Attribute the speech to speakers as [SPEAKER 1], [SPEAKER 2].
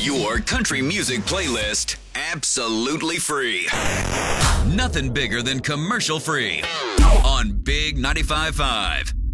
[SPEAKER 1] Your country music playlist absolutely free. Nothing bigger than commercial free on Big 95.5.